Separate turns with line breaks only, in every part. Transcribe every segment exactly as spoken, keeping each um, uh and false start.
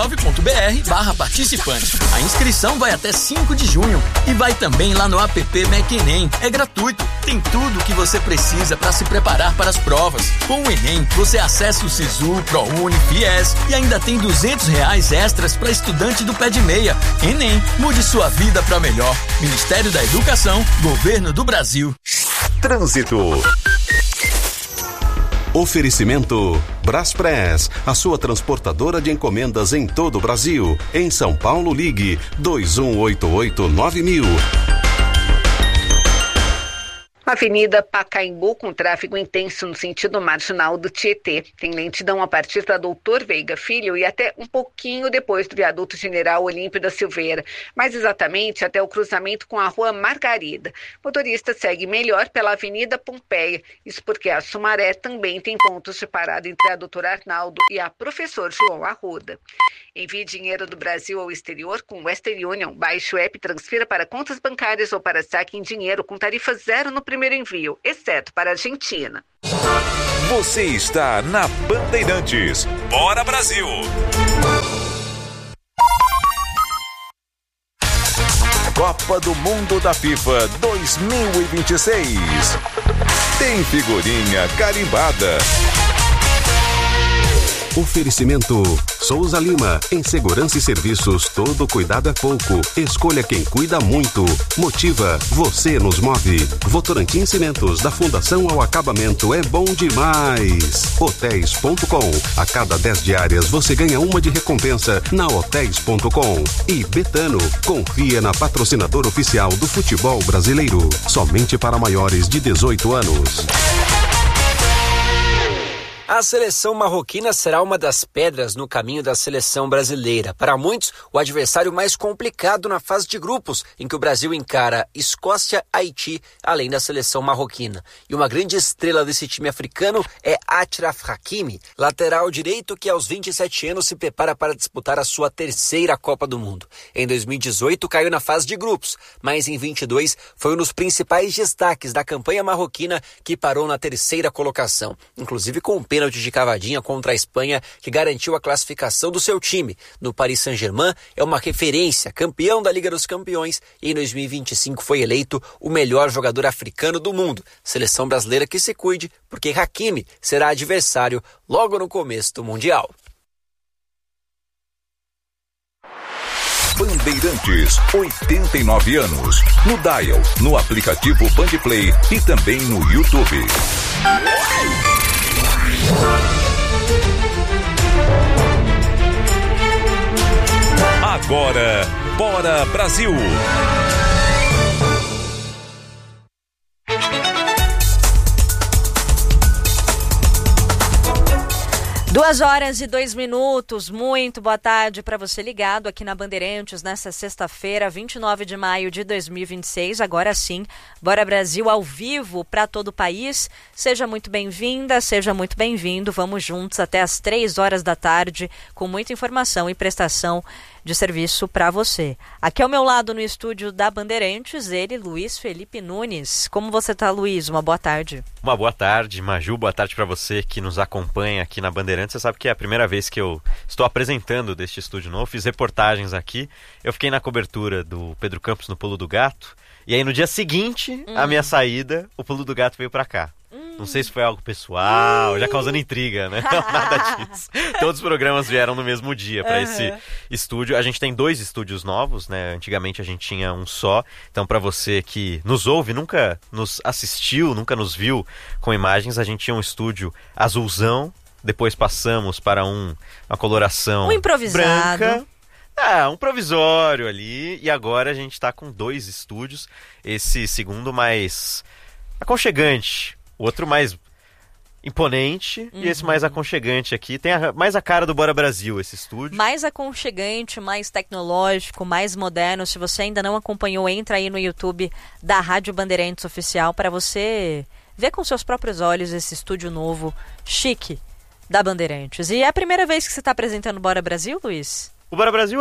gov ponto br barra participante. A inscrição vai até cinco de junho e vai também lá no app MEC-Enem. É gratuito, tem tudo o que você precisa para se preparar para as provas. Com o Enem, você acessa o Sisu, ProUni, Fies e ainda tem duzentos reais extras para estudante do pé de meia. Enem, mude sua vida para melhor. Ministério da Educação, Governo do Brasil.
Trânsito. Oferecimento Braspress, a sua transportadora de encomendas em todo o Brasil. Em São Paulo, ligue dois um oito oito nove mil.
Avenida Pacaembu com tráfego intenso no sentido marginal do Tietê. Tem lentidão a partir da Doutor Veiga Filho e até um pouquinho depois do viaduto General Olímpio da Silveira. Mais exatamente até o cruzamento com a Rua Margarida. O motorista segue melhor pela Avenida Pompeia. Isso porque a Sumaré também tem pontos de parada entre a Doutor Arnaldo e a Professor João Arruda. Envie dinheiro do Brasil ao exterior com Western Union. Baixe o app e transfira para contas bancárias ou para saque em dinheiro com tarifa zero no primeiro envio, exceto para a Argentina.
Você está na Bandeirantes. Bora Brasil! Copa do Mundo da FIFA dois mil e vinte e seis. Tem figurinha carimbada.
Oferecimento Souza Lima, em segurança e serviços, todo cuidado é pouco. Escolha quem cuida muito. Motiva, você nos move. Votorantim Cimentos, da fundação ao acabamento, é bom demais. Hotéis ponto com, a cada dez diárias você ganha uma de recompensa na hotéis ponto com. E Betano, confia na patrocinadora oficial do futebol brasileiro, somente para maiores de dezoito anos.
A seleção marroquina será uma das pedras no caminho da seleção brasileira. Para muitos, o adversário mais complicado na fase de grupos, em que o Brasil encara Escócia, Haiti, além da seleção marroquina. E uma grande estrela desse time africano é Achraf Hakimi, lateral direito que aos vinte e sete anos se prepara para disputar a sua terceira Copa do Mundo. Em dois mil e dezoito caiu na fase de grupos, mas em vinte e dois foi um dos principais destaques da campanha marroquina, que parou na terceira colocação, inclusive com o pênalti de cavadinha contra a Espanha, que garantiu a classificação do seu time. No Paris Saint-Germain é uma referência, campeão da Liga dos Campeões, e em dois mil e vinte e cinco foi eleito o melhor jogador africano do mundo. Seleção brasileira que se cuide, porque Hakimi será adversário logo no começo do Mundial.
Bandeirantes, oitenta e nove anos. No Dial, no aplicativo Bandplay e também no YouTube. Agora, Bora Brasil!
Duas horas e dois minutos, muito boa tarde para você ligado aqui na Bandeirantes nessa sexta-feira, vinte e nove de maio de dois mil e vinte e seis. Agora sim, Bora Brasil ao vivo para todo o país. Seja muito bem-vinda, seja muito bem-vindo. Vamos juntos até as três horas da tarde com muita informação e prestação de serviço para você. Aqui ao meu lado no estúdio da Bandeirantes, ele, Luiz Felipe Nunes. Como você tá, Luiz? Uma boa tarde.
Uma boa tarde, Maju. Boa tarde para você que nos acompanha aqui na Bandeirantes. Você sabe que é a primeira vez que eu estou apresentando deste estúdio novo. Fiz reportagens aqui. Eu fiquei na cobertura do Pedro Campos no Pulo do Gato. E aí no dia seguinte, hum. a minha saída, o Pulo do Gato veio para cá. Não sei se foi algo pessoal, já causando intriga, né? Não, nada disso. Todos os programas vieram no mesmo dia para uhum. esse estúdio. A gente tem dois estúdios novos, né? Antigamente a gente tinha um só. Então, para você que nos ouve, nunca nos assistiu, nunca nos viu com imagens, a gente tinha um estúdio azulzão. Depois passamos para um, uma coloração
um improvisado.
branca. Ah, um provisório ali. E agora a gente está com dois estúdios. Esse segundo mais aconchegante. O outro mais imponente uhum. e esse mais aconchegante aqui. Tem a, mais a cara do Bora Brasil, esse estúdio.
Mais aconchegante, mais tecnológico, mais moderno. Se você ainda não acompanhou, entra aí no YouTube da Rádio Bandeirantes Oficial para você ver com seus próprios olhos esse estúdio novo, chique, da Bandeirantes. E é a primeira vez que você está apresentando o Bora Brasil, Luiz?
O Bora Brasil é.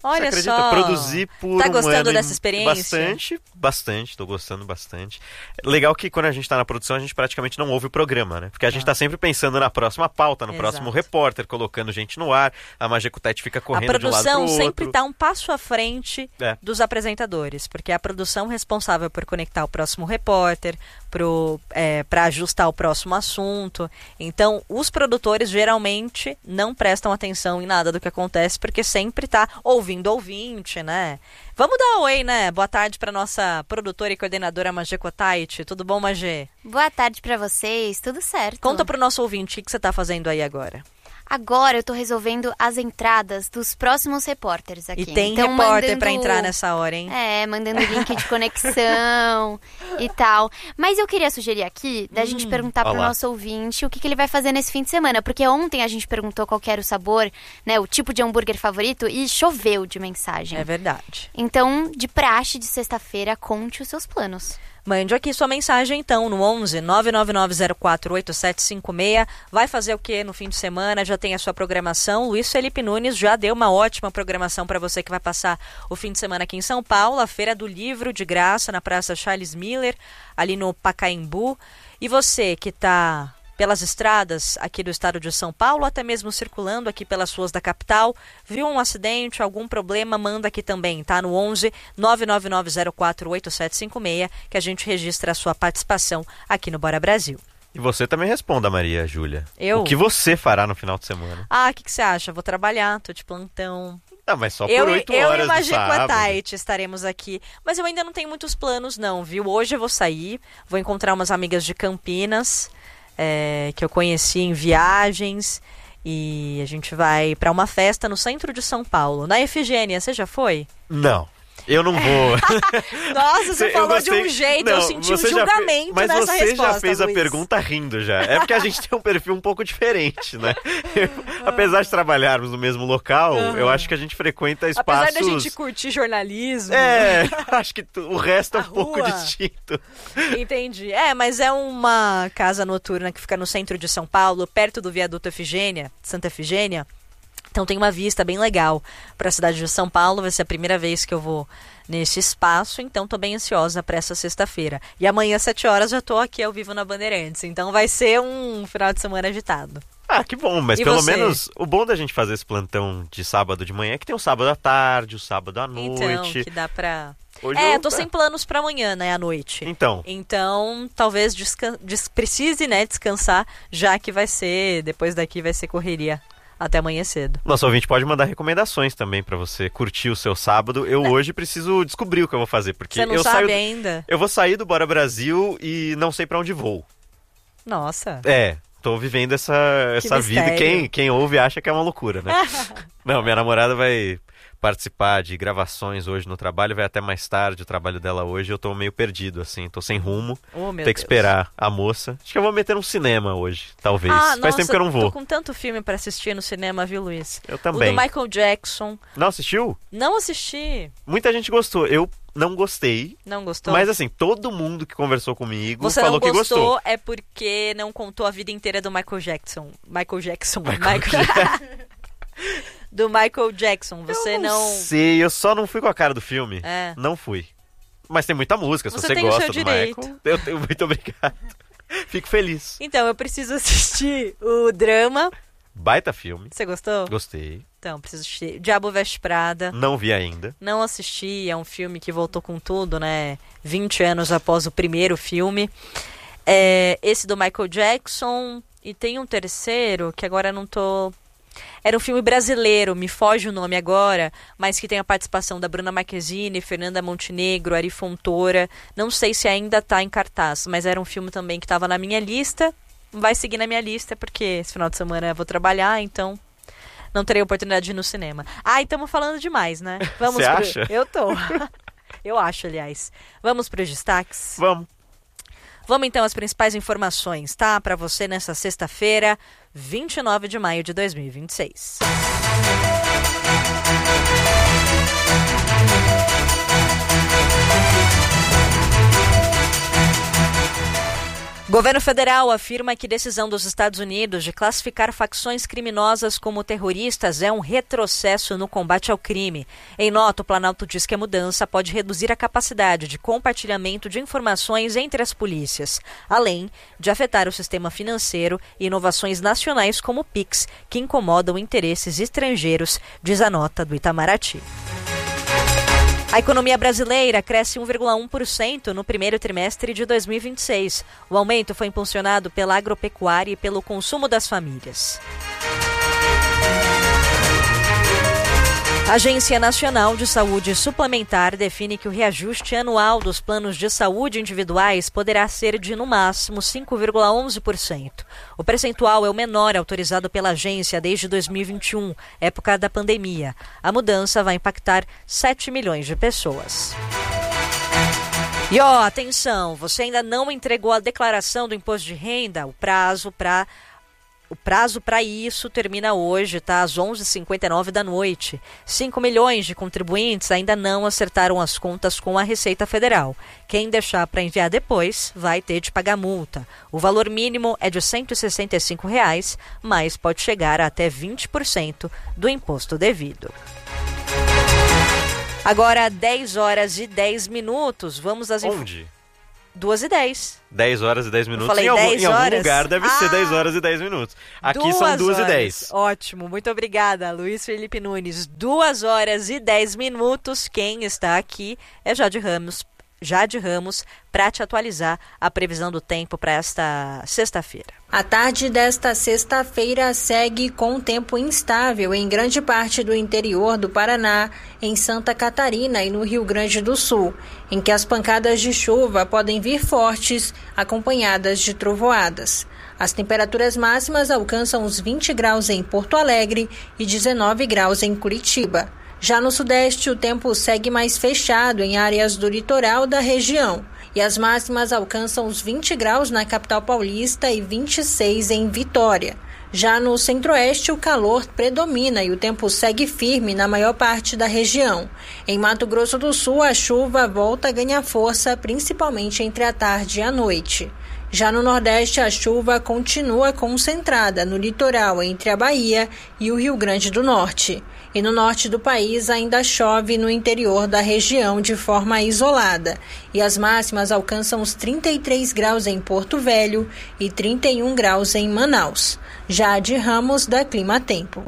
Olha
Você acredita?
só.
Produzi por
Tá
um
gostando
ano
dessa
e-
experiência?
Bastante, bastante. Tô gostando bastante. Legal que quando a gente tá na produção, a gente praticamente não ouve o programa, né? Porque a gente tá sempre pensando na próxima pauta, no
Exato.
próximo repórter, colocando gente no ar. A Magecutete fica
A
correndo de um lado pro
produção
outro.
sempre está um passo à frente
É.
dos apresentadores, porque é a produção responsável por conectar o próximo repórter, para ajustar o próximo assunto. Então, os produtores geralmente não prestam atenção em nada do que acontece, porque sempre está ouvindo ouvinte, né? Vamos dar um oi, né? Boa tarde para nossa produtora e coordenadora Magê Cotaiti. Tudo bom, Magê?
Boa tarde pra vocês, tudo certo?
Conta pro nosso ouvinte o que que você está fazendo aí agora.
Agora eu tô resolvendo as entradas dos próximos repórteres aqui.
E tem
Então,
repórter
mandando-
para entrar nessa hora, hein?
É, mandando link de conexão e tal. Mas eu queria sugerir aqui da gente perguntar pro
olá.
nosso ouvinte o que, que ele vai fazer nesse fim de semana. Porque ontem a gente perguntou qual que era o sabor, né, o tipo de hambúrguer favorito e choveu de mensagem.
É verdade.
Então, de praxe de sexta-feira, conte os seus planos.
Mande aqui sua mensagem, então, no onze nove nove nove zero quatro oito sete cinco seis. Vai fazer o que no fim de semana? Já tem a sua programação. Luiz Felipe Nunes já deu uma ótima programação para você que vai passar o fim de semana aqui em São Paulo. A Feira do Livro de graça na Praça Charles Miller, ali no Pacaembu. E você que está pelas estradas aqui do estado de São Paulo, até mesmo circulando aqui pelas ruas da capital, viu um acidente, algum problema, manda aqui também, tá? No onze nove nove nove zero quatro oito sete cinco seis, que a gente registra a sua participação aqui no Bora Brasil.
E você também responda, Maria Júlia.
Eu?
O que você fará no final de semana?
Ah, o que, que você acha? Vou trabalhar, tô de plantão.
Ah, mas só
Eu,
por oito
eu
horas
e
do
Magê
sábado.
Cotaiti estaremos aqui. Mas eu ainda não tenho muitos planos, não, viu? Hoje eu vou sair, vou encontrar umas amigas de Campinas, é, que eu conheci em viagens. E a gente vai para uma festa no centro de São Paulo. Na Efigênia, você já foi?
Não. Eu não vou.
Nossa, você
Eu
falou
gostei-
de um jeito,
Não,
eu senti um
você já
julgamento
fe- Mas
nessa
você
resposta,
já fez a
Luiz.
pergunta rindo já. É porque a gente tem um perfil um pouco diferente, né? Eu- apesar de trabalharmos no mesmo local, eu acho que a gente frequenta espaços...
Apesar da gente curtir jornalismo.
É, acho que tu- o resto é um
A
pouco
rua.
distinto.
Entendi. É, mas é uma casa noturna que fica no centro de São Paulo, perto do viaduto Efigênia, Santa Efigênia. Então tem uma vista bem legal para a cidade de São Paulo. Vai ser a primeira vez que eu vou nesse espaço, então tô bem ansiosa para essa sexta-feira. E amanhã às sete horas já tô aqui ao vivo na Bandeirantes. Então vai ser um final de semana agitado.
Ah, que bom, mas
E
pelo
você?
menos o bom da gente fazer esse plantão de sábado de manhã é que tem o sábado à tarde, o sábado à
Então,
noite.
que dá pra...
Hoje
É,
eu-
tô sem planos para amanhã, né, à noite.
Então,
Então, talvez descan... des... precise, né, descansar, já que vai ser, depois daqui vai ser correria até amanhã cedo.
nosso ouvinte pode mandar recomendações também pra você curtir o seu sábado. Eu hoje preciso descobrir o que eu vou fazer, porque
Você não
eu
sabe
saio...
ainda?
Eu vou sair do Bora Brasil e não sei pra onde vou.
Nossa.
É, tô vivendo essa, essa vida e
mistério.
quem, quem ouve acha que é uma loucura, né? Não, minha namorada vai participar de gravações hoje no trabalho, vai até mais tarde o trabalho dela hoje. Eu tô meio perdido, assim, tô sem rumo.
Oh, meu
Tem que
Deus.
esperar a moça. Acho que eu vou meter um cinema hoje, talvez.
Ah,
Faz
nossa,
tempo que eu não
tô
vou.
com tanto filme pra assistir no cinema, viu, Luiz?
Eu
O
também.
do Michael Jackson.
Não assistiu?
Não assisti.
Muita gente gostou. Eu não gostei.
Não gostou?
Mas assim, todo mundo que conversou comigo
Você
falou
não
que
gostou
gostou.
é porque não contou a vida inteira do Michael Jackson. Michael Jackson.
Michael
do Michael Jackson. Você
eu não,
não...
sei, eu só não fui com a cara do filme.
É.
Não fui. Mas tem muita música, se
Você
você
tem o
gosta
seu
do
direito.
Michael. Eu tenho muito obrigado. Fico feliz.
Então, eu preciso assistir o drama.
Baita filme.
Você gostou?
Gostei.
Então, preciso assistir. Diabo Veste Prada.
Não vi ainda.
Não assisti, é um filme que voltou com tudo, né? vinte anos após o primeiro filme. É, esse do Michael Jackson. E tem um terceiro, que agora eu não tô... Era um filme brasileiro, me foge o nome agora, mas que tem a participação da Bruna Marquezine, Fernanda Montenegro, Ari Fontoura. Não sei se ainda tá em cartaz, mas era um filme também que estava na minha lista. Vai seguir na minha lista, porque esse final de semana eu vou trabalhar, então não terei oportunidade de ir no cinema. Ah, e estamos falando demais, né? Vamos
Você
pro...
acha?
Eu tô. Eu acho, aliás. Vamos para os destaques?
Vamos.
Vamos então às principais informações, tá? Para você nessa sexta-feira, vinte e nove de maio de dois mil e vinte e seis. Governo federal afirma que decisão dos Estados Unidos de classificar facções criminosas como terroristas é um retrocesso no combate ao crime. Em nota, o Planalto diz que a mudança pode reduzir a capacidade de compartilhamento de informações entre as polícias, além de afetar o sistema financeiro e inovações nacionais como o Pix, que incomodam interesses estrangeiros, diz a nota do Itamaraty. A economia brasileira cresce um vírgula um por cento no primeiro trimestre de dois mil e vinte e seis. O aumento foi impulsionado pela agropecuária e pelo consumo das famílias. A Agência Nacional de Saúde Suplementar define que o reajuste anual dos planos de saúde individuais poderá ser de, no máximo, cinco vírgula onze por cento. O percentual é o menor autorizado pela agência desde dois mil e vinte e um, época da pandemia. A mudança vai impactar sete milhões de pessoas. E ó, atenção, você ainda não entregou a declaração do imposto de renda? O prazo para... O prazo para isso termina hoje, tá? Às onze e cinquenta e nove da noite. cinco milhões de contribuintes ainda não acertaram as contas com a Receita Federal. Quem deixar para enviar depois vai ter de pagar multa. O valor mínimo é de cento e sessenta e cinco reais, mas pode chegar a até vinte por cento do imposto devido. Agora, dez horas e dez minutos. Vamos às...
Onde?
duas e dez.
dez horas e dez minutos.
Eu falei
em algum,
dez
em algum
horas?
lugar deve
ah,
ser dez horas e dez minutos. Aqui são duas e dez.
Ótimo, muito obrigada, Luiz Felipe Nunes. duas horas e dez minutos. Quem está aqui é Jade Ramos, Jade Ramos, para te atualizar a previsão do tempo para esta sexta-feira.
A tarde desta sexta-feira segue com tempo instável em grande parte do interior do Paraná, em Santa Catarina e no Rio Grande do Sul, em que as pancadas de chuva podem vir fortes, acompanhadas de trovoadas. As temperaturas máximas alcançam os vinte graus em Porto Alegre e dezenove graus em Curitiba. Já no Sudeste, o tempo segue mais fechado em áreas do litoral da região, e as máximas alcançam os vinte graus na capital paulista e vinte e seis em Vitória. Já no Centro-Oeste, o calor predomina e o tempo segue firme na maior parte da região. Em Mato Grosso do Sul, a chuva volta a ganhar força, principalmente entre a tarde e a noite. Já no Nordeste, a chuva continua concentrada no litoral entre a Bahia e o Rio Grande do Norte. E no norte do país ainda chove no interior da região de forma isolada. E as máximas alcançam os trinta e três graus em Porto Velho e trinta e um graus em Manaus. Jade Ramos, da Clima Tempo.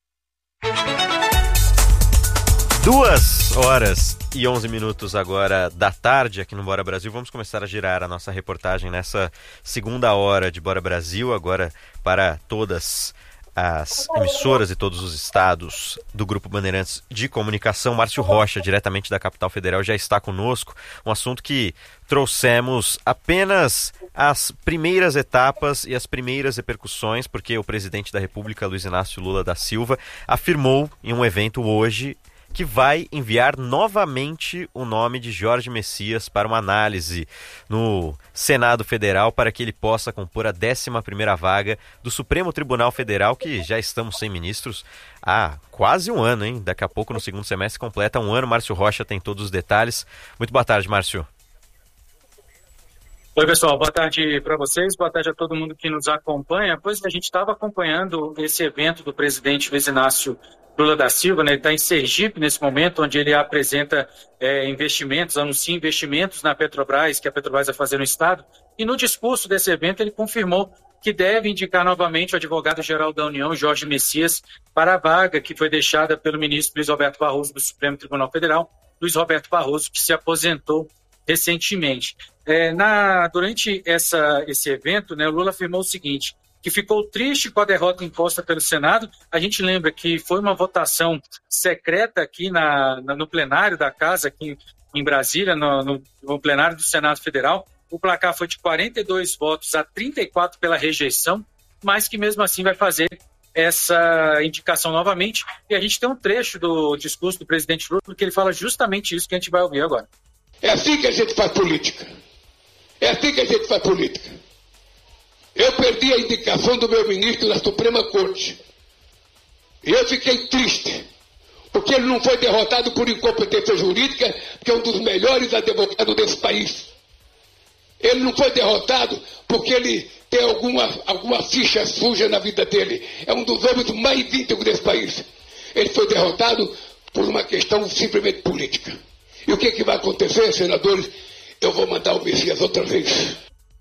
Duas horas e onze minutos agora da tarde aqui no Bora Brasil. Vamos começar a girar a nossa reportagem nessa segunda hora de Bora Brasil, agora para todas as emissoras e todos os estados do Grupo Bandeirantes de Comunicação. Márcio Rocha, diretamente da capital federal, já está conosco. Um assunto que trouxemos apenas as primeiras etapas e as primeiras repercussões, porque o presidente da República, Luiz Inácio Lula da Silva, afirmou em um evento hoje que vai enviar novamente o nome de Jorge Messias para uma análise no Senado Federal para que ele possa compor a décima primeira vaga do Supremo Tribunal Federal, que já estamos sem ministros há quase um ano, hein? Daqui a pouco, no segundo semestre, completa um ano. Márcio Rocha tem todos os detalhes. Muito boa tarde, Márcio.
Oi, pessoal, boa tarde para vocês, boa tarde a todo mundo que nos acompanha. Pois a gente estava acompanhando esse evento do presidente Luiz Inácio Lula da Silva, né? Ele está em Sergipe nesse momento, onde ele apresenta é, investimentos, anuncia investimentos na Petrobras, que a Petrobras vai fazer no Estado. E no discurso desse evento ele confirmou que deve indicar novamente o advogado-geral da União, Jorge Messias, para a vaga que foi deixada pelo ministro Luiz Roberto Barroso do Supremo Tribunal Federal, Luiz Roberto Barroso, que se aposentou recentemente. É, na, durante essa, esse evento, né, o Lula afirmou o seguinte, que ficou triste com a derrota imposta pelo Senado. A gente lembra que foi uma votação secreta aqui na, na, no plenário da Casa, aqui em Brasília, no, no, no plenário do Senado Federal. O placar foi de quarenta e dois votos a trinta e quatro pela rejeição, mas que mesmo assim vai fazer essa indicação novamente. E a gente tem um trecho do discurso do presidente Lula, que ele fala justamente isso que a gente vai ouvir agora.
É assim que a gente faz política. É assim que a gente faz política. Eu perdi a indicação do meu ministro da Suprema Corte. E eu fiquei triste, porque ele não foi derrotado por incompetência jurídica, que é um dos melhores advogados desse país. Ele não foi derrotado porque ele tem alguma, alguma ficha suja na vida dele. É um dos homens mais íntegros desse país. Ele foi derrotado por uma questão simplesmente política. E o que, que vai acontecer, senadores? Eu vou mandar o Messias outra vez.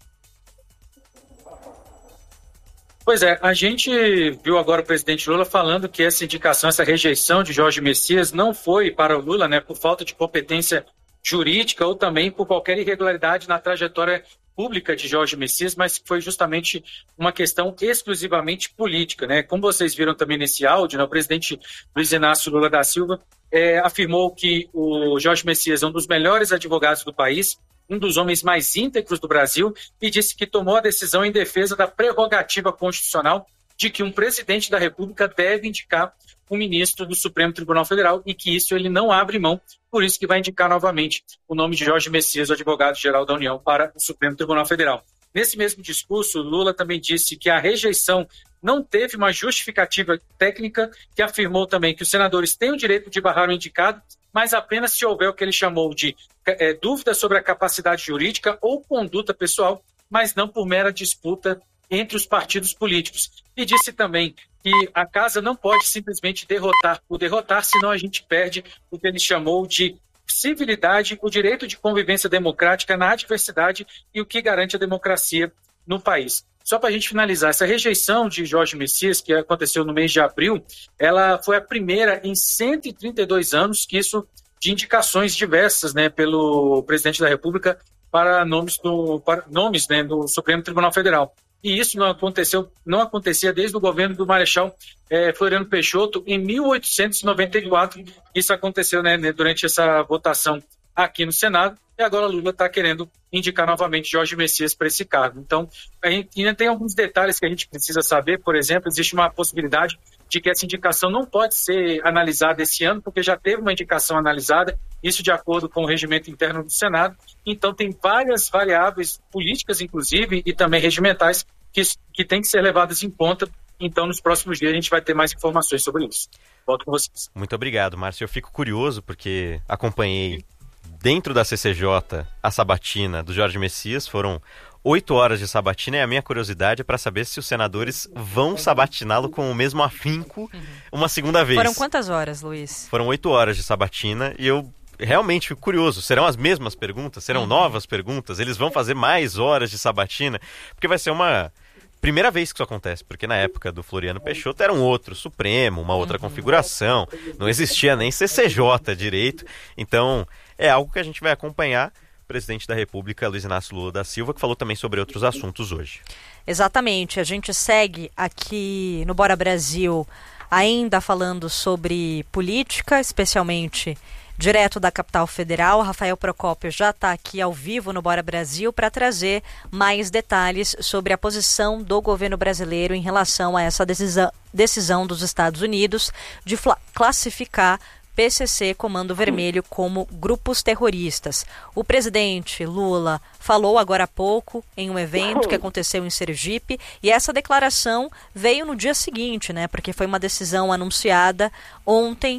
Pois é, a gente viu agora o presidente Lula falando que essa indicação, essa rejeição de Jorge Messias não foi para o Lula, né, por falta de competência jurídica ou também por qualquer irregularidade na trajetória pública de Jorge Messias, mas foi justamente uma questão exclusivamente política, né? Como vocês viram também nesse áudio, né, o presidente Luiz Inácio Lula da Silva é, afirmou que o Jorge Messias é um dos melhores advogados do país, um dos homens mais íntegros do Brasil, e disse que tomou a decisão em defesa da prerrogativa constitucional de que um presidente da República deve indicar um ministro do Supremo Tribunal Federal e que isso ele não abre mão, por isso que vai indicar novamente o nome de Jorge Messias, o advogado-geral da União, para o Supremo Tribunal Federal. Nesse mesmo discurso, Lula também disse que a rejeição não teve uma justificativa técnica, que afirmou também que os senadores têm o direito de barrar o indicado, mas apenas se houver o que ele chamou de é, dúvida sobre a capacidade jurídica ou conduta pessoal, mas não por mera disputa entre os partidos políticos. E disse também que a casa não pode simplesmente derrotar por derrotar, senão a gente perde o que ele chamou de civilidade, o direito de convivência democrática na adversidade e o que garante a democracia no país. Só para a gente finalizar, essa rejeição de Jorge Messias, que aconteceu no mês de abril, ela foi a primeira em cento e trinta e dois anos que isso de indicações diversas, né, pelo presidente da República para nomes do, para nomes, né, do Supremo Tribunal Federal. E isso não aconteceu, não acontecia desde o governo do Marechal eh, Floriano Peixoto em mil oitocentos e noventa e quatro. Isso aconteceu, né, durante essa votação aqui no Senado. E agora Lula está querendo indicar novamente Jorge Messias para esse cargo. Então, a gente ainda tem alguns detalhes que a gente precisa saber. Por exemplo, existe uma possibilidade de que essa indicação não pode ser analisada esse ano, porque já teve uma indicação analisada, isso de acordo com o regimento interno do Senado. Então, tem várias variáveis políticas, inclusive, e também regimentais, que, que têm que ser levadas em conta. Então, nos próximos dias, a gente vai ter mais informações sobre isso. Volto com vocês.
Muito obrigado, Márcio. Eu fico curioso, porque acompanhei dentro da C C J a sabatina do Jorge Messias. Foram oito horas de sabatina, e a minha curiosidade é para saber se os senadores vão sabatiná-lo com o mesmo afinco uma segunda vez.
Foram quantas horas, Luiz?
Foram oito horas de sabatina, e eu realmente fico curioso. Serão as mesmas perguntas? Serão uhum. novas perguntas? Eles vão fazer mais horas de sabatina? Porque vai ser uma primeira vez que isso acontece, porque na época do Floriano Peixoto era um outro Supremo, uma outra uhum. configuração, não existia nem C C J direito, então é algo que a gente vai acompanhar. O presidente da República, Luiz Inácio Lula da Silva, que falou também sobre outros assuntos hoje.
Exatamente, a gente segue aqui no Bora Brasil ainda falando sobre política, especialmente direto da capital federal. Rafael Procópio já está aqui ao vivo no Bora Brasil para trazer mais detalhes sobre a posição do governo brasileiro em relação a essa decisão, decisão dos Estados Unidos de classificar P C C, Comando Vermelho, como grupos terroristas. O presidente Lula falou agora há pouco em um evento que aconteceu em Sergipe, e essa declaração veio no dia seguinte, né? Porque foi uma decisão anunciada ontem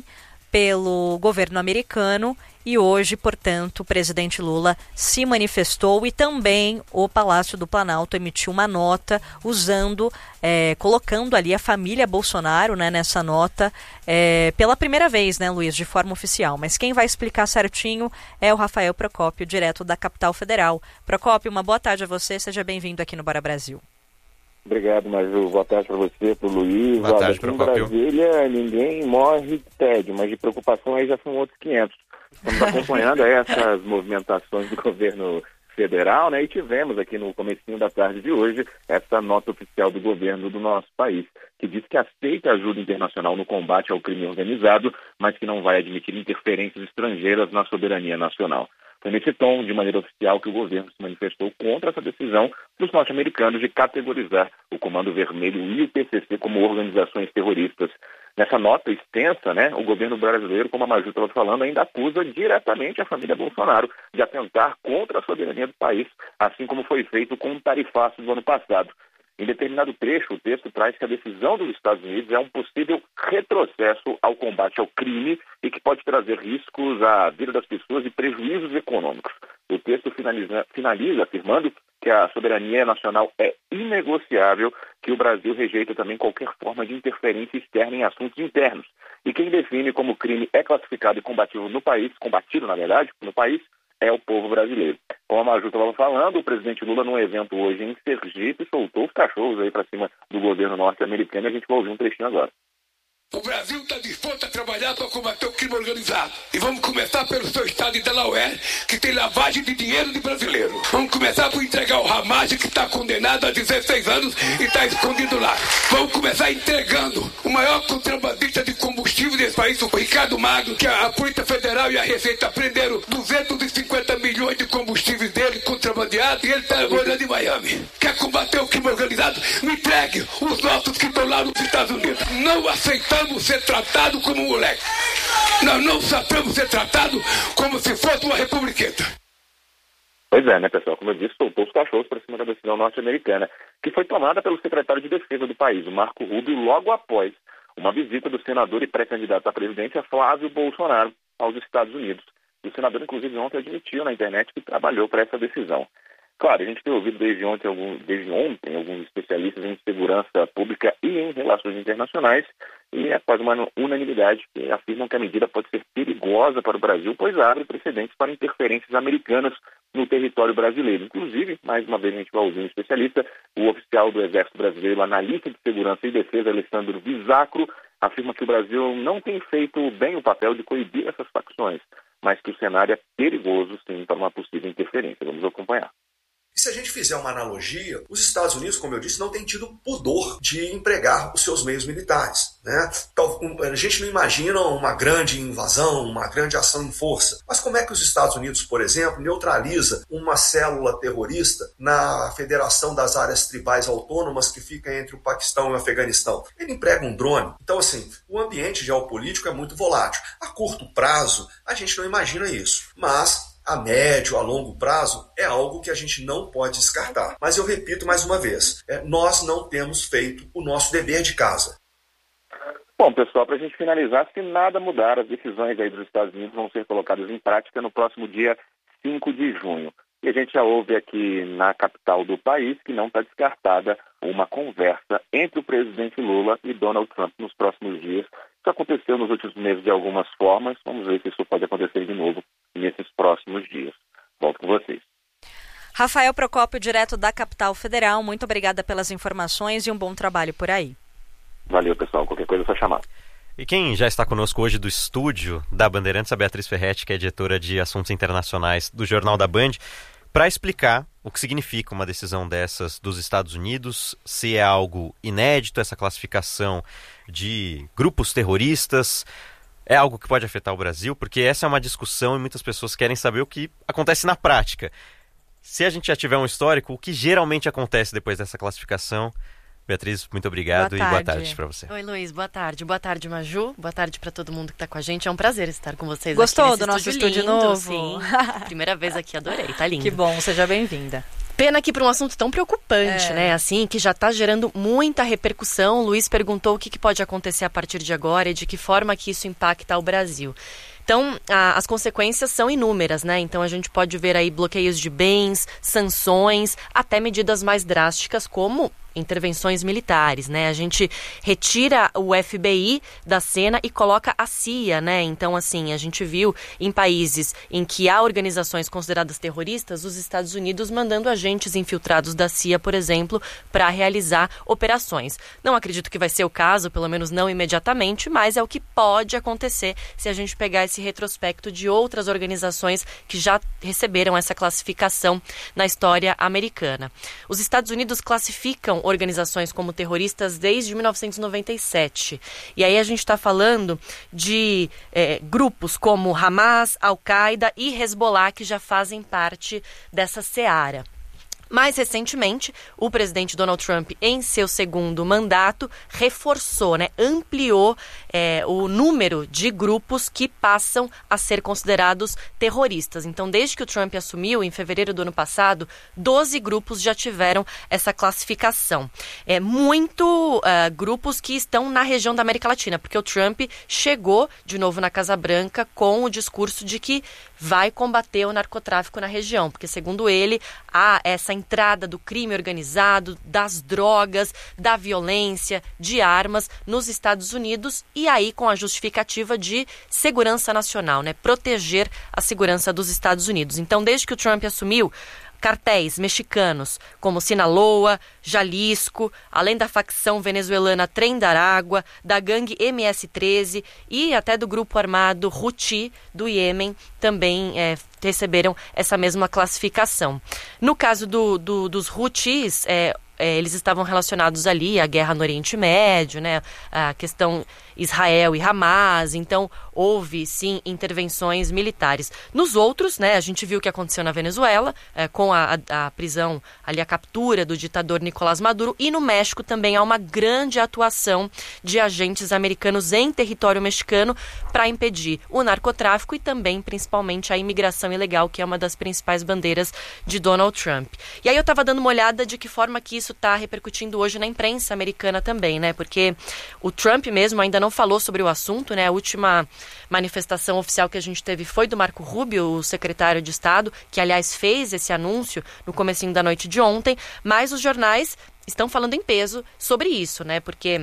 pelo governo americano, e hoje, portanto, o presidente Lula se manifestou, e também o Palácio do Planalto emitiu uma nota usando, é, colocando ali a família Bolsonaro, né, nessa nota, é, pela primeira vez, né, Luiz, de forma oficial. Mas quem vai explicar certinho é o Rafael Procópio, direto da capital federal. Procópio, uma boa tarde a você, seja bem-vindo aqui no Bora Brasil.
Obrigado, Maju. Boa tarde para você, para o Luiz.
Boa tarde,
aqui em Brasília, ninguém morre de tédio, mas de preocupação aí já são outros quinhentos. Estamos acompanhando essas movimentações do governo federal, né? E tivemos aqui no comecinho da tarde de hoje essa nota oficial do governo do nosso país, que diz que aceita ajuda internacional no combate ao crime organizado, mas que não vai admitir interferências estrangeiras na soberania nacional. Foi nesse tom, de maneira oficial, que o governo se manifestou contra essa decisão dos norte-americanos de categorizar o Comando Vermelho e o P C C como organizações terroristas. Nessa nota extensa, né, o governo brasileiro, como a Maju estava falando, ainda acusa diretamente a família Bolsonaro de atentar contra a soberania do país, assim como foi feito com o tarifaço do ano passado. Em determinado trecho, o texto traz que a decisão dos Estados Unidos é um possível retrocesso ao combate ao crime e que pode trazer riscos à vida das pessoas e prejuízos econômicos. O texto finaliza, finaliza afirmando que a soberania nacional é inegociável, que o Brasil rejeita também qualquer forma de interferência externa em assuntos internos. E quem define como crime é classificado e combatido no país, combatido, na verdade, no país, é o povo brasileiro. Como a Maju estava falando, o presidente Lula, num evento hoje em Sergipe, soltou os cachorros aí para cima do governo norte-americano e a gente vai ouvir um trechinho agora.
O Brasil está disposto a trabalhar para combater o crime organizado. E vamos começar pelo seu estado de Delaware, que tem lavagem de dinheiro de brasileiro. Vamos começar por entregar o Ramage, que está condenado a dezesseis anos e está escondido lá. Vamos começar entregando o maior contrabandista de combustível desse país, o Ricardo Magro, que a Polícia Federal e a Receita prenderam duzentos e cinquenta milhões de combustíveis dele contrabandeados e ele está morando em Miami. Quer combater o crime organizado? Me entregue os nossos que estão lá nos Estados Unidos. Não aceitamos ser tratado como um moleque. Nós não sabemos ser tratado como se fosse uma republiqueta.
Pois é, né, pessoal? Como eu disse, soltou os cachorros para cima da decisão norte-americana, que foi tomada pelo secretário de Defesa do país, o Marco Rubio, logo após uma visita do senador e pré-candidato à presidência, Flávio Bolsonaro, aos Estados Unidos. E o senador, inclusive, ontem admitiu na internet que trabalhou para essa decisão. Claro, a gente tem ouvido desde ontem, algum, desde ontem alguns especialistas em segurança pública e em relações internacionais, e é quase uma unanimidade que afirmam que a medida pode ser perigosa para o Brasil, pois abre precedentes para interferências americanas no território brasileiro. Inclusive, mais uma vez a gente vai ouvir um especialista, o oficial do Exército Brasileiro, analista de segurança e defesa, Alessandro Visacro, afirma que o Brasil não tem feito bem o papel de coibir essas facções, mas que o cenário é perigoso, sim, para uma possível interferência. Vamos acompanhar.
E se a gente fizer uma analogia, os Estados Unidos, como eu disse, não têm tido pudor de empregar os seus meios militares, né? Então, a gente não imagina uma grande invasão, uma grande ação em força. Mas como é que os Estados Unidos, por exemplo, neutraliza uma célula terrorista na Federação das Áreas Tribais Autônomas que fica entre o Paquistão e o Afeganistão? Ele emprega um drone. Então, assim, o ambiente geopolítico é muito volátil. A curto prazo, a gente não imagina isso. Mas a médio, a longo prazo, é algo que a gente não pode descartar. Mas eu repito mais uma vez, é, nós não temos feito o nosso dever de casa.
Bom, pessoal, para a gente finalizar, se nada mudar, as decisões aí dos Estados Unidos vão ser colocadas em prática no próximo dia cinco de junho. E a gente já ouve aqui na capital do país que não está descartada uma conversa entre o presidente Lula e Donald Trump nos próximos dias. Isso aconteceu nos últimos meses de algumas formas. Vamos ver se isso pode acontecer de novo nesses próximos dias. Volto com vocês.
Rafael Procópio, direto da capital federal, muito obrigada pelas informações e um bom trabalho por aí.
Valeu, pessoal. Qualquer coisa é só chamar.
E quem já está conosco hoje do estúdio da Bandeirantes, a Beatriz Ferretti, que é editora de Assuntos Internacionais do Jornal da Band, para explicar o que significa uma decisão dessas dos Estados Unidos, se é algo inédito, essa classificação de grupos terroristas, é algo que pode afetar o Brasil, porque essa é uma discussão e muitas pessoas querem saber o que acontece na prática. Se a gente já tiver um histórico, o que geralmente acontece depois dessa classificação? Beatriz, muito obrigado boa e boa tarde para você.
Oi, Luiz, boa tarde. Boa tarde, Maju. Boa tarde para todo mundo que está com a gente. É um prazer estar com vocês.
Gostou
aqui
do nosso estúdio
lindo,
novo?
Sim. Primeira vez aqui, adorei. Tá lindo.
Que bom, seja bem-vinda.
Pena que para um assunto tão preocupante, é. né? Assim, que já está gerando muita repercussão. O Luiz perguntou o que, que pode acontecer a partir de agora e de que forma que isso impacta o Brasil. Então, a, as consequências são inúmeras, né? Então, a gente pode ver aí bloqueios de bens, sanções, até medidas mais drásticas como intervenções militares, né? A gente retira o F B I da cena e coloca a C I A, né? Então, assim, a gente viu em países em que há organizações consideradas terroristas, os Estados Unidos mandando agentes infiltrados da C I A, por exemplo, para realizar operações. Não acredito que vai ser o caso, pelo menos não imediatamente, mas é o que pode acontecer se a gente pegar esse retrospecto de outras organizações que já receberam essa classificação na história americana. Os Estados Unidos classificam organizações como terroristas desde mil novecentos e noventa e sete. E aí a gente está falando de é, grupos como Hamas, Al-Qaeda e Hezbollah que já fazem parte dessa seara. Mais recentemente, o presidente Donald Trump, em seu segundo mandato, reforçou, né, ampliou é, o número de grupos que passam a ser considerados terroristas. Então, desde que o Trump assumiu, em fevereiro do ano passado, doze grupos já tiveram essa classificação. É, muito uh, grupos que estão na região da América Latina, porque o Trump chegou de novo na Casa Branca com o discurso de que vai combater o narcotráfico na região, porque, segundo ele, há essa entrada do crime organizado, das drogas, da violência, de armas nos Estados Unidos, e aí com a justificativa de segurança nacional, né? Proteger a segurança dos Estados Unidos. Então, desde que o Trump assumiu, cartéis mexicanos como Sinaloa, Jalisco, além da facção venezuelana Trem da Aragua, da gangue M S treze e até do grupo armado Houthi do Iêmen também é, receberam essa mesma classificação. No caso do, do, dos Houthis, é, é, eles estavam relacionados ali à guerra no Oriente Médio, né, a questão Israel e Hamas, então houve sim intervenções militares. Nos outros, né, a gente viu o que aconteceu na Venezuela, é, com a, a, a prisão, ali a captura do ditador Nicolás Maduro, e no México também há uma grande atuação de agentes americanos em território mexicano para impedir o narcotráfico e também, principalmente, a imigração ilegal, que é uma das principais bandeiras de Donald Trump. E aí eu estava dando uma olhada de que forma que isso está repercutindo hoje na imprensa americana também, né, porque o Trump mesmo ainda não falou sobre o assunto, né? A última manifestação oficial que a gente teve foi do Marco Rubio, o secretário de Estado, que, aliás, fez esse anúncio no comecinho da noite de ontem, mas os jornais estão falando em peso sobre isso, né? Porque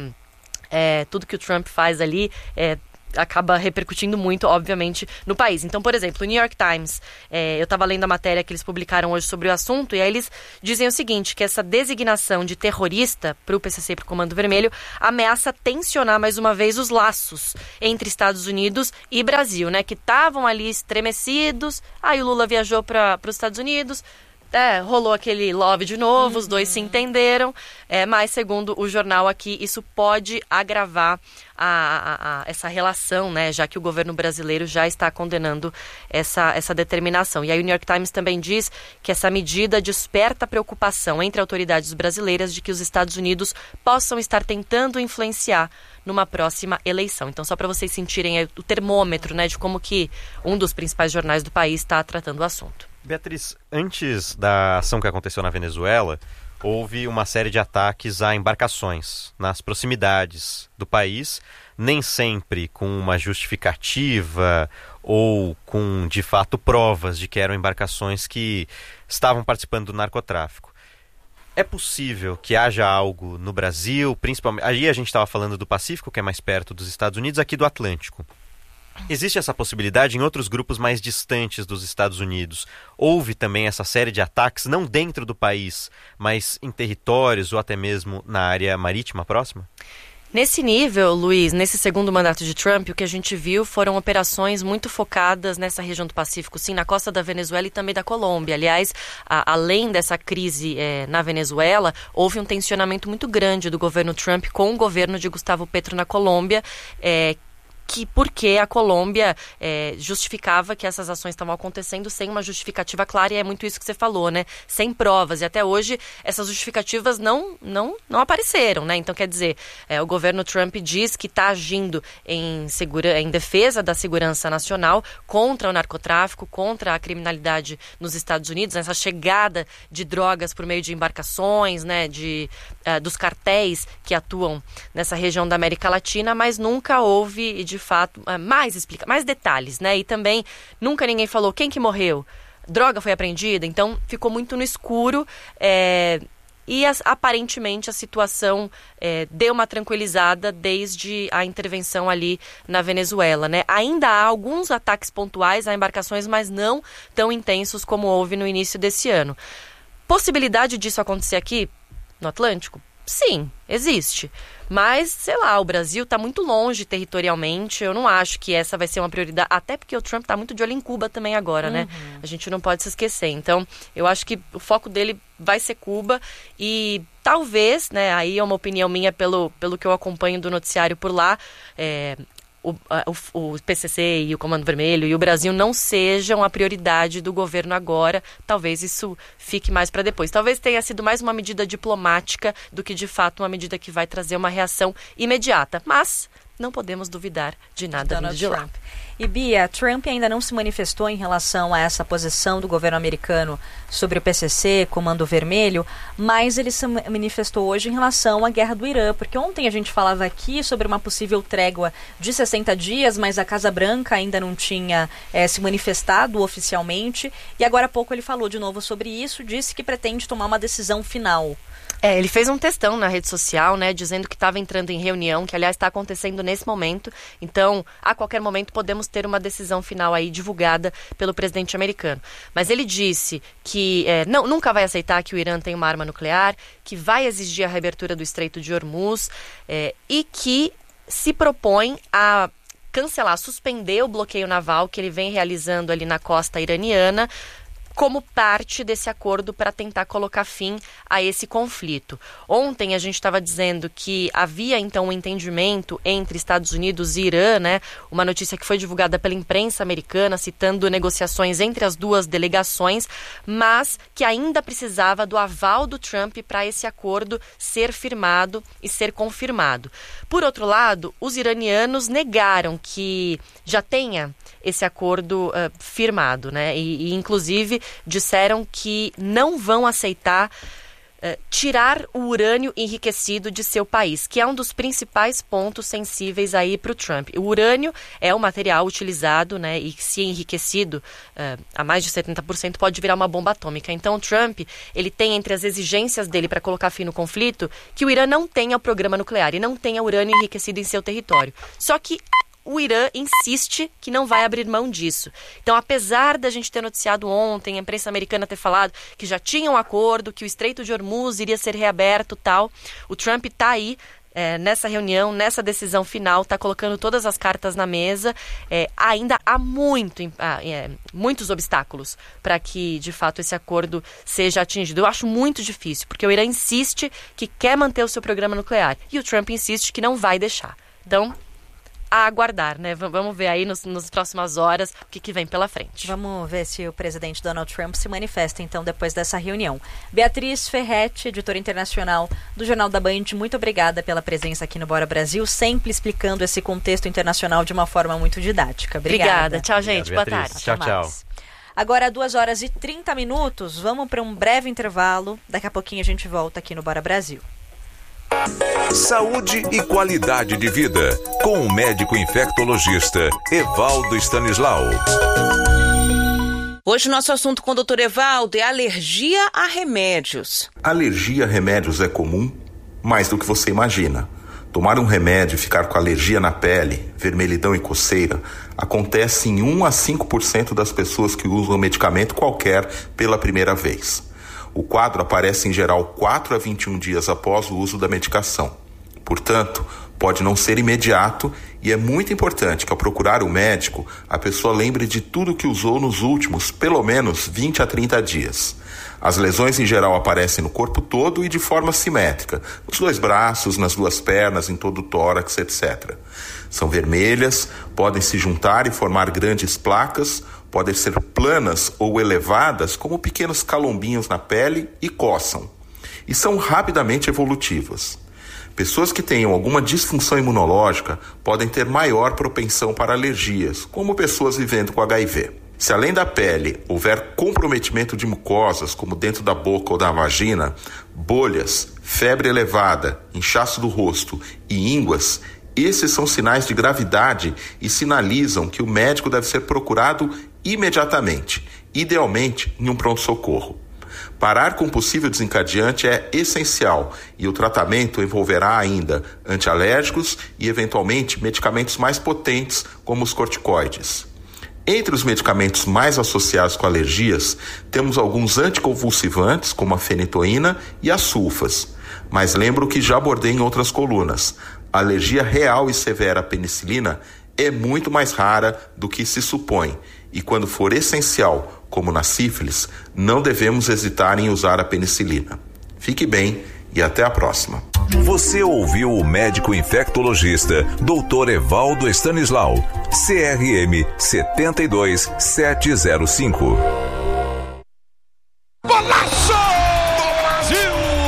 é, tudo que o Trump faz ali é, acaba repercutindo muito, obviamente, no país. Então, por exemplo, o New York Times, é, eu estava lendo a matéria que eles publicaram hoje sobre o assunto, e aí eles dizem o seguinte, que essa designação de terrorista para o P C C e para o Comando Vermelho ameaça tensionar mais uma vez os laços entre Estados Unidos e Brasil, né, que estavam ali estremecidos, aí o Lula viajou para os Estados Unidos, É, rolou aquele love de novo, uhum. Os dois se entenderam, é, mas segundo o jornal aqui, isso pode agravar a, a, a, essa relação, né, já que o governo brasileiro já está condenando essa, essa determinação. E aí o New York Times também diz que essa medida desperta preocupação entre autoridades brasileiras de que os Estados Unidos possam estar tentando influenciar numa próxima eleição. Então, só para vocês sentirem o termômetro, né, de como que um dos principais jornais do país está tratando o assunto.
Beatriz, antes da ação que aconteceu na Venezuela, houve uma série de ataques a embarcações nas proximidades do país, nem sempre com uma justificativa ou com, de fato, provas de que eram embarcações que estavam participando do narcotráfico. É possível que haja algo no Brasil, principalmente... Aí a gente estava falando do Pacífico, que é mais perto dos Estados Unidos, aqui do Atlântico. Existe essa possibilidade em outros grupos mais distantes dos Estados Unidos? Houve também essa série de ataques, não dentro do país, mas em territórios ou até mesmo na área marítima próxima?
Nesse nível, Luiz, nesse segundo mandato de Trump, o que a gente viu foram operações muito focadas nessa região do Pacífico, sim, na costa da Venezuela e também da Colômbia. Aliás, a, além dessa crise é, na Venezuela, houve um tensionamento muito grande do governo Trump com o governo de Gustavo Petro na Colômbia, é, que porque a Colômbia é, justificava que essas ações estavam acontecendo sem uma justificativa clara, e é muito isso que você falou, né? Sem provas. E até hoje essas justificativas não, não, não apareceram, né? Então, quer dizer, é, o governo Trump diz que está agindo em, segura, em defesa da segurança nacional, contra o narcotráfico, contra a criminalidade nos Estados Unidos, essa chegada de drogas por meio de embarcações, né? De, uh, dos cartéis que atuam nessa região da América Latina, mas nunca houve, de fato, mais explica, mais detalhes, né? E também nunca ninguém falou quem que morreu, droga foi apreendida, então ficou muito no escuro, é, e as, aparentemente a situação é, deu uma tranquilizada desde a intervenção ali na Venezuela, né? Ainda há alguns ataques pontuais a embarcações, mas não tão intensos como houve no início desse ano. Possibilidade disso acontecer aqui no Atlântico? Sim, existe. Mas, sei lá, o Brasil está muito longe territorialmente. Eu não acho que essa vai ser uma prioridade. Até porque o Trump está muito de olho em Cuba também agora, uhum. né? A gente não pode se esquecer. Então, eu acho que o foco dele vai ser Cuba. E talvez, né, aí é uma opinião minha pelo, pelo que eu acompanho do noticiário por lá, é, o, o, o P C C e o Comando Vermelho e o Brasil não sejam a prioridade do governo agora. Talvez isso fique mais para depois. Talvez tenha sido mais uma medida diplomática do que, de fato, uma medida que vai trazer uma reação imediata. Mas não podemos duvidar de nada vindo de lá.
E Bia, Trump ainda não se manifestou em relação a essa posição do governo americano sobre o P C C, Comando Vermelho, mas ele se manifestou hoje em relação à guerra do Irã, porque ontem a gente falava aqui sobre uma possível trégua de sessenta dias, mas a Casa Branca ainda não tinha é, se manifestado oficialmente, e agora há pouco ele falou de novo sobre isso, disse que pretende tomar uma decisão final.
É, ele fez um textão na rede social, né, dizendo que estava entrando em reunião, que aliás está acontecendo nesse momento. Então, a qualquer momento podemos ter uma decisão final aí divulgada pelo presidente americano. Mas ele disse que é, não, nunca vai aceitar que o Irã tenha uma arma nuclear, que vai exigir a reabertura do Estreito de Hormuz é, e que se propõe a cancelar, suspender o bloqueio naval que ele vem realizando ali na costa iraniana, como parte desse acordo para tentar colocar fim a esse conflito. Ontem a gente estava dizendo que havia então um entendimento entre Estados Unidos e Irã, né? Uma notícia que foi divulgada pela imprensa americana, citando negociações entre as duas delegações, mas que ainda precisava do aval do Trump para esse acordo ser firmado e ser confirmado. Por outro lado, os iranianos negaram que já tenha esse acordo uh, firmado, né? E, e, inclusive, disseram que não vão aceitar uh, tirar o urânio enriquecido de seu país, que é um dos principais pontos sensíveis aí para o Trump. O urânio é um material utilizado, né? E se enriquecido uh, a mais de setenta por cento pode virar uma bomba atômica. Então, o Trump, ele tem entre as exigências dele para colocar fim no conflito que o Irã não tenha o programa nuclear e não tenha urânio enriquecido em seu território. Só que o Irã insiste que não vai abrir mão disso. Então, apesar da gente ter noticiado ontem, a imprensa americana ter falado que já tinha um acordo, que o Estreito de Hormuz iria ser reaberto, tal, o Trump está aí é, nessa reunião, nessa decisão final, está colocando todas as cartas na mesa. É, ainda há muito, é, muitos obstáculos para que, de fato, esse acordo seja atingido. Eu acho muito difícil, porque o Irã insiste que quer manter o seu programa nuclear e o Trump insiste que não vai deixar. Então, a aguardar, né? Vamos ver aí nos, nas próximas horas o que, que vem pela frente.
Vamos ver se o presidente Donald Trump se manifesta, então, depois dessa reunião. Beatriz Ferretti, editora internacional do Jornal da Band, muito obrigada pela presença aqui no Bora Brasil, sempre explicando esse contexto internacional de uma forma muito didática. Obrigada.
Obrigada. Tchau, gente.
Obrigado,
boa tarde.
Tchau, tchau.
Agora, duas horas e trinta minutos, vamos para um breve intervalo. Daqui a pouquinho a gente volta aqui no Bora Brasil.
Saúde e qualidade de vida, com o médico infectologista Evaldo Stanislau.
Hoje nosso assunto com o doutor Evaldo é alergia a remédios.
Alergia a remédios é comum, mais do que você imagina. Tomar um remédio e ficar com alergia na pele, vermelhidão e coceira, acontece em um a cinco por cento das pessoas que usam medicamento qualquer pela primeira vez. O quadro aparece em geral quatro a vinte e um dias após o uso da medicação. Portanto, pode não ser imediato e é muito importante que, ao procurar o médico, a pessoa lembre de tudo que usou nos últimos, pelo menos, vinte a trinta dias. As lesões em geral aparecem no corpo todo e de forma simétrica, nos dois braços, nas duas pernas, em todo o tórax, etcétera. São vermelhas, podem se juntar e formar grandes placas, podem ser planas ou elevadas como pequenos calombinhos na pele e coçam. E são rapidamente evolutivas. Pessoas que tenham alguma disfunção imunológica podem ter maior propensão para alergias, como pessoas vivendo com agá i vê. Se além da pele houver comprometimento de mucosas, como dentro da boca ou da vagina, bolhas, febre elevada, inchaço do rosto e ínguas, esses são sinais de gravidade e sinalizam que o médico deve ser procurado imediatamente, idealmente em um pronto-socorro. Parar com possível desencadeante é essencial e o tratamento envolverá ainda antialérgicos e, eventualmente, medicamentos mais potentes, como os corticoides. Entre os medicamentos mais associados com alergias, temos alguns anticonvulsivantes, como a fenitoína e as sulfas. Mas lembro que já abordei em outras colunas. A alergia real e severa à penicilina é muito mais rara do que se supõe. E quando for essencial, como na sífilis, não devemos hesitar em usar a penicilina. Fique bem e até a próxima.
Você ouviu o médico infectologista doutor Evaldo Stanislau, C R M sete dois sete zero cinco.
Golaço do Brasil!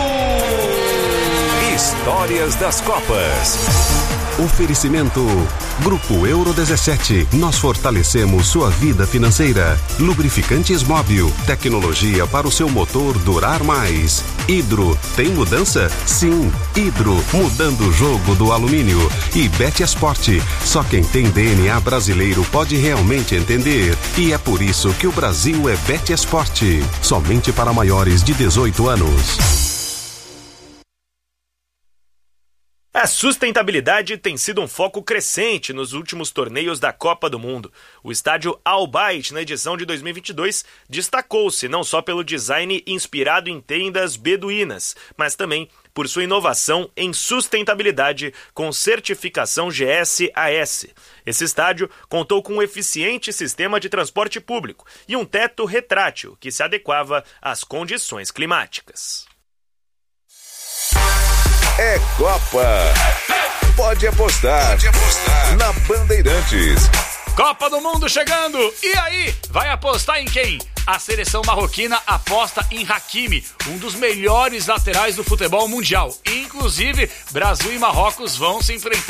Histórias das Copas.
Oferecimento Grupo Euro dezessete. Nós fortalecemos sua vida financeira. Lubrificantes Móbil. Tecnologia para o seu motor durar mais. Hidro. Tem mudança? Sim. Hidro. Mudando o jogo do alumínio. E Bet Esporte. Só quem tem D N A brasileiro pode realmente entender. E é por isso que o Brasil é Bet Esporte. Somente para maiores de dezoito anos.
A sustentabilidade tem sido um foco crescente nos últimos torneios da Copa do Mundo. O estádio Al Bayt, na edição de dois mil e vinte e dois, destacou-se não só pelo design inspirado em tendas beduínas, mas também por sua inovação em sustentabilidade com certificação G S A S. Esse estádio contou com um eficiente sistema de transporte público e um teto retrátil que se adequava às condições climáticas.
É Copa. Pode apostar. Pode apostar na Bandeirantes.
Copa do Mundo chegando. E aí, vai apostar em quem? A seleção marroquina aposta em Hakimi, um dos melhores laterais do futebol mundial. Inclusive, Brasil e Marrocos vão se enfrentar